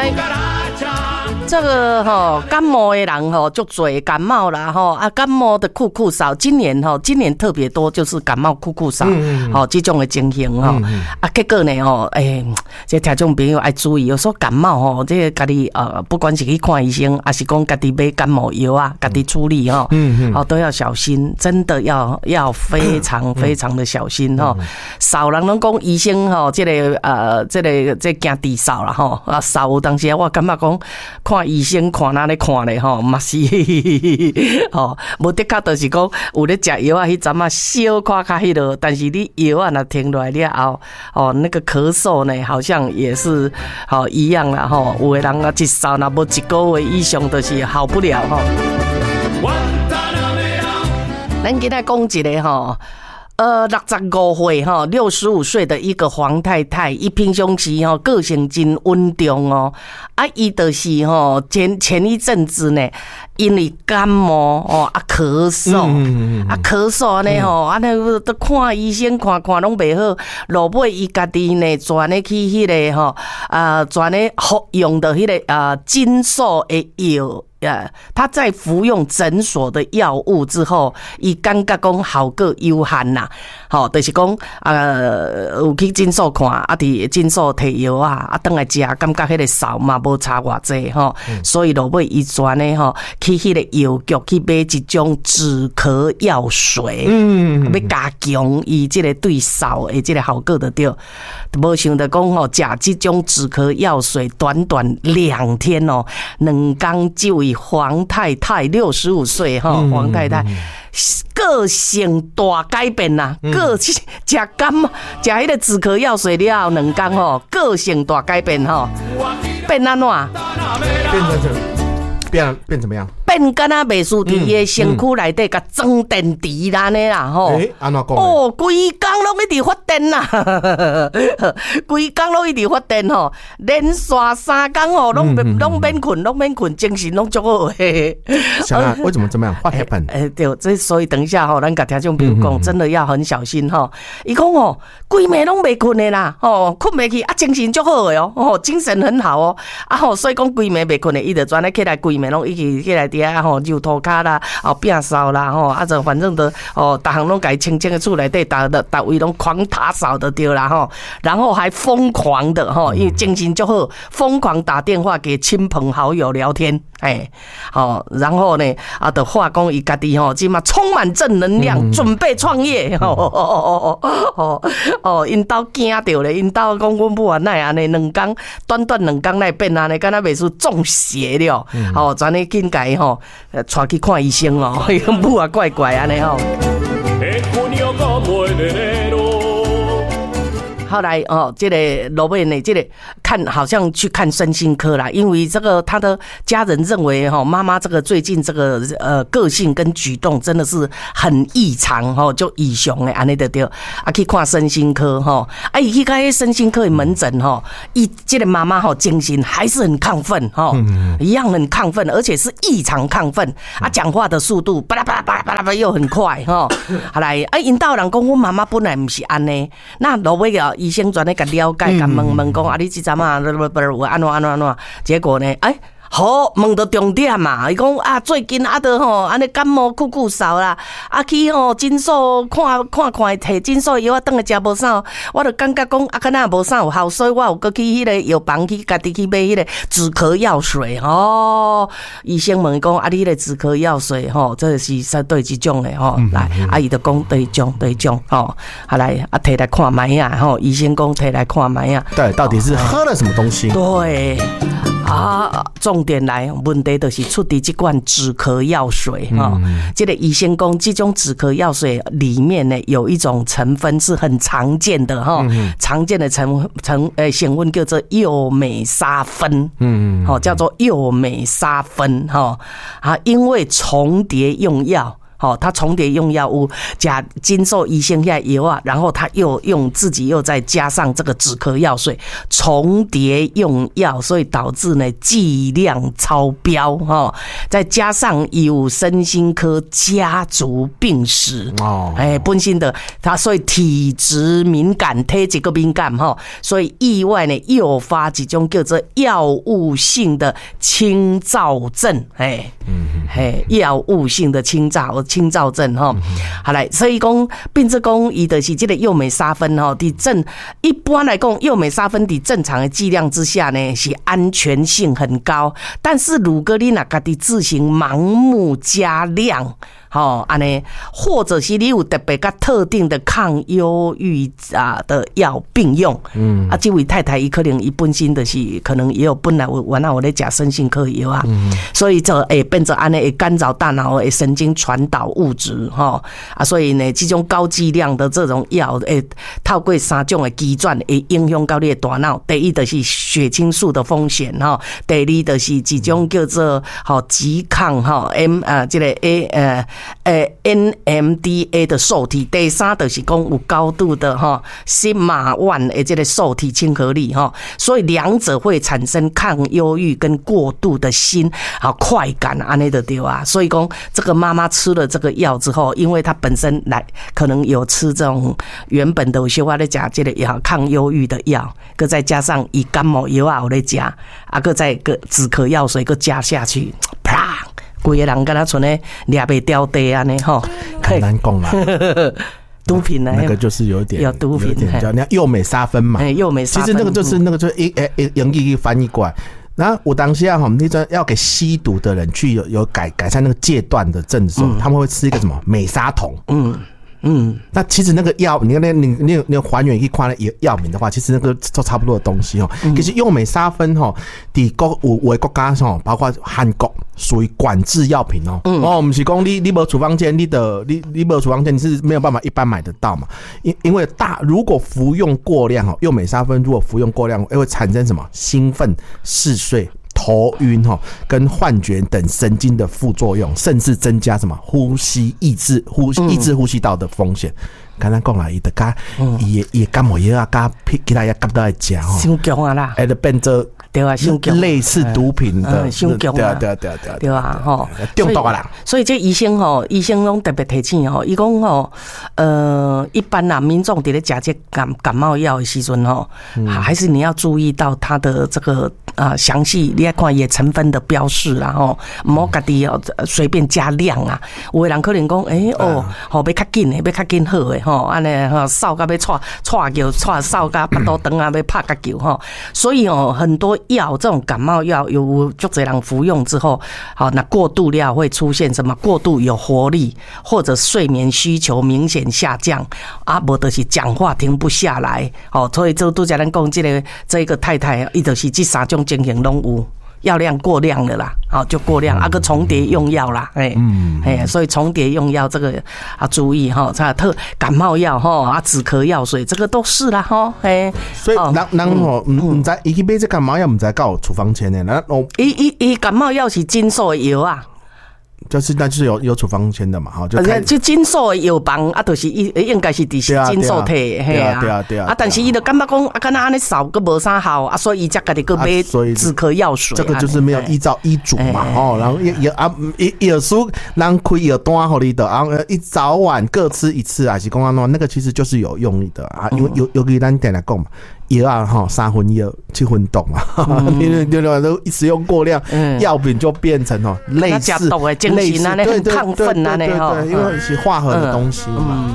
来。这个感冒的人就嘴感冒啦感冒的酷酷嗽，今年特别多，就是感冒酷酷嗽这种的情形结果呢这听众朋友要注意，有时候感冒这个家己不管是去看医生，还是讲家己买感冒药啊，家己处理都要小心，真的要非常非常的小心少人拢讲医生这惊低扫啦扫有当时我感觉讲看医生看哪里看咧嘛是无的确就是讲有咧食药啊，迄阵啊小看较迄落，但是你药啊若停落来了后那个咳嗽呢好像也是一样啦有的人啊一扫若无一个月以上就是好不了咱今仔讲一个65岁65岁的一个黄太太，伊平常时个性真稳重伊就是前一阵子呢，因为感冒咳嗽咳嗽呢那都看医生看拢袂好，落尾伊家己呢转咧去迄个转咧服用的迄个金素的药。他在服用诊所的药物之后，伊感觉讲效果有限啦，就是讲有去诊所看，伫诊所摕药转来食，感觉迄个嗽嘛无差偌济所以落尾伊转咧去迄个药局去买一种止咳药水，要加强伊即个对嗽的即个效果就对。无想到讲食即种止咳药水，短短2天2天就以黄太太65岁黄太太个性大改变啦，个食感冒食迄个止咳药水了后2天个性大改变变安怎？ 变怎么样？ 变敢若袂输伫伊的身躯内底，甲装电池啦呢啦安怎讲？ 规工拢一直发电啦，规工拢一直发电连续3天拢免困，精神拢足好诶。 为什么这么样 ？What happened？ 对，这所以等一下咱甲听众朋友讲，真的要很小心伊讲规暝拢袂困的啦，困袂去精神足好诶精神很好所以讲规暝袂困的，伊就转来起来规暝拢一直起来伫遐揉涂骹啦，变扫啦就反正都逐项拢家清清的厝内底，逐位拢狂打扫就对啦然后还疯狂的因为精神就好，疯狂打电话给亲朋好友聊天，然后呢就话讲伊家己即嘛充满正能量，准备创业因兜惊着咧，因兜讲阮母啊哪会安尼短2天来变安尼，敢若袂输中邪了全咧紧甲伊带去看医生阮母啊怪怪安尼后来这个罗贝呢，这个好像去看身心科啦，因为这个他的家人认为妈妈这个最近这个个性跟举动真的是很异常就异常的安尼就对去看身心科伊去看身心科的门诊伊这个妈妈精神还是很亢奋一样很亢奋，而且是异常亢奋讲话的速度巴拉巴拉巴拉巴拉又很快后来因兜人讲我妈妈本来不是安尼，那罗贝医生专咧甲了解，甲问讲你即阵有安怎，结果呢，好，问到重点嘛，伊讲最近都安尼感冒酷酷嗽啦，去诊所看，摕诊所药转来食无啥，我就感觉讲敢若无啥有效，所以我有搁去迄个药房去家己去买迄个止咳药水医生问伊讲你迄个止咳药水这是对即种的来，伊就讲对种后来摕来看卖医生讲摕来看卖对，到底是喝了什么东西？ 对重点来，问题就是出伫这罐止咳药水这个医生讲，这种止咳药水里面呢有一种成分是很常见的常见的成分叫做右美沙芬叫做右美沙芬因为重叠用药他重叠用药物加经受医生下药啊，然后他又自己又再加上这个止咳药水，重叠用药，所以导致呢剂量超标再加上有身心科家族病史本身的他所以体质敏感，体质个敏感所以意外呢诱发一种叫做药物性的清躁症，药物性的清躁症好来，所以讲变成讲伊就是这个右美沙芬一般来讲右美沙芬在正常的剂量之下呢是安全性很高，但是如果你若家己自行盲目加量安尼，或者是你有特别较特定的抗忧郁的药并用，这位太太伊可能伊本身就是可能也有本来原来我在吃身心科药所以这会变成安尼会干扰大脑的神经传导物质所以呢，这种高剂量的这种药会透过3种的机转会影响到你的大脑。第一就是血清素的风险第二就是一种叫做急抗这个NMDA 的受体，第三就是讲有高度的西马1的这个受体亲和力所以两者会产生抗忧郁跟过度的心快感安尼就对啊。所以讲这个妈妈吃了这个药之后，因为她本身可能有吃这种原本的有些话在吃这个药抗忧郁的药，再再加上以感冒药有在吃再再个止咳药水个加下去，啪！规个人敢若像咧抓袂掉地安尼很难讲啦。 毒品那个就是有点毒品， 叫右美沙芬嘛。 右美沙芬， 其实那个就是英语翻译过来。然后我当下你要给吸毒的人去有改善那个戒断的症状，他们会吃一个什么美沙酮。那其实那个药，你还原去看那药名的话，其实那个都差不多的东西其实右美沙芬在有的国家包括韩国属于管制药品不是说你没处方签，你没处方签你是没有办法一般买得到嘛。因为如果服用过量右美沙芬如果服用过量会产生什么兴奋、嗜睡、头晕跟幻觉等神经的副作用，甚至增加什么抑制呼吸道的风险。刚才讲了，伊的也感冒药加其他药夹到来吃伤强啊啦， 就变做对啊，伤强类似毒品的， 伤强啊，对啊， 中毒啊啦。 所以这医生拢特别提醒伊讲一般啦，民众伫咧食这感冒药的时阵还是你要注意到它的这个详细，你要看也成分的标示啦唔好家己随便加量啊。有的人可能讲要较紧的，要较紧好的安尼扫到要踹球，扫到巴肚肠要拍甲球所以很多药这种感冒药有足侪人服用之后，那过度了会出现什么？过度有活力，或者睡眠需求明显下降无就是讲话停不下来所以就拄则咱讲这个太太，伊就是这3种情形拢有。药量过量了啦，就过量个重叠用药啦，所以重叠用药这个注意感冒药止咳药水这个都是啦所以人唔知伊去买这感冒药唔知有处方签的， 伊感冒药是金属的药啊。 那就是有处方签的嘛， 就金属的药房就是应该是金属体对啊， 但是伊就感觉讲敢若安尼扫个无啥好所以伊才家己个买止咳药水。 这个就是没有依照医嘱嘛，然后有书人开药单给你的，然后一早晚各吃一次还是讲安怎，那个其实就是有用力的因为尤其咱点来讲嘛。药3分药7分毒嘛，都一使用过量，药品就变成类似抗愤啊， 对，因为是化合的东西嘛。